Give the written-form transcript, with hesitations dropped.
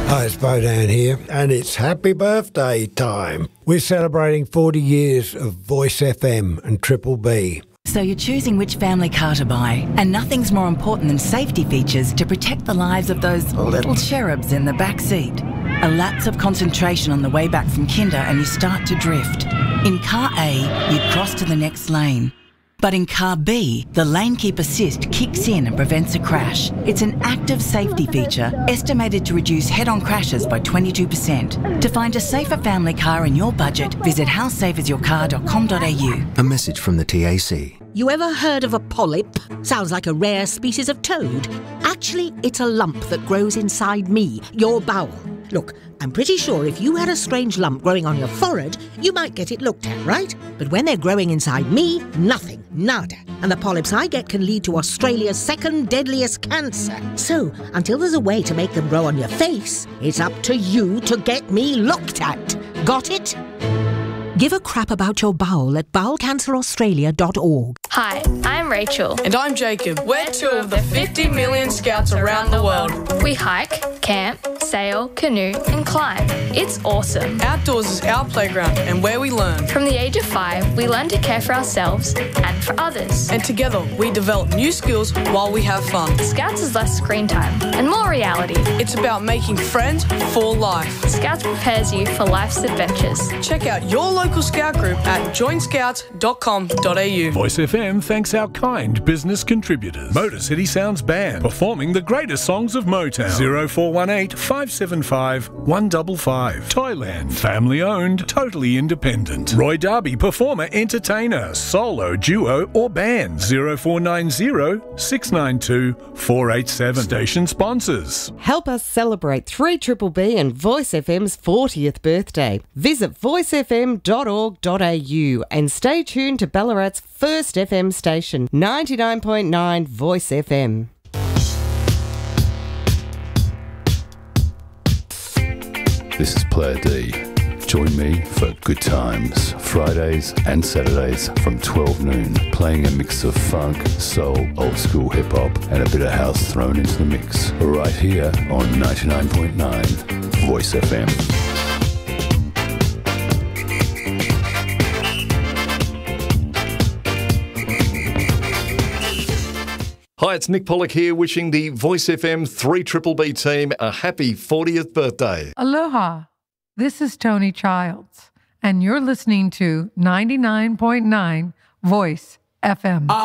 Hi, it's Bodan here, and it's happy birthday time. We're celebrating 40 years of Voice FM and Triple B. So you're choosing which family car to buy, and nothing's more important than safety features to protect the lives of those little cherubs in the back seat. A lapse of concentration on the way back from kinder and you start to drift. In car A, you cross to the next lane. But in car B, the lane keep assist kicks in and prevents a crash. It's an active safety feature estimated to reduce head-on crashes by 22%. To find a safer family car in your budget, visit howsafeisyourcar.com.au. A message from the TAC. You ever heard of a polyp? Sounds like a rare species of toad. Actually, it's a lump that grows inside me, your bowel. Look, I'm pretty sure if you had a strange lump growing on your forehead, you might get it looked at, right? But when they're growing inside me, nothing, nada. And the polyps I get can lead to Australia's second deadliest cancer. So, until there's a way to make them grow on your face, it's up to you to get me looked at. Got it? Give a crap about your bowel at bowelcanceraustralia.org. Hi, I'm Rachel. And I'm Jacob. We're two of the 50 million scouts around the world. We hike, camp, sail, canoe and climb. It's awesome. Outdoors is our playground and where we learn. From the age of 5, we learn to care for ourselves and for others. And together we develop new skills while we have fun. Scouts is less screen time and more reality. It's about making friends for life. Scouts prepares you for life's adventures. Check out your local scout group at joinscouts.com.au. Voice FM thanks our kind business contributors. Motor City Sounds Band, performing the greatest songs of Motown. 0418 575 155. Thailand, family owned, totally independent. Roy Darby, performer, entertainer, solo, duo or band. 0490 692 487. Station sponsors. Help us celebrate 3BBB and Voice FM's 40th birthday. Visit voicefm.org.au and stay tuned to Ballarat's first FM station, 99.9 Voice FM. This is Player D. Join me for Good Times, Fridays and Saturdays from 12 noon, playing a mix of funk, soul, old school hip hop and a bit of house thrown into the mix. Right here on 99.9 Voice FM. Hi, it's Nick Pollock here, wishing the Voice FM 3BBB team a happy 40th birthday. Aloha. This is Tony Childs, and you're listening to 99.9 Voice FM.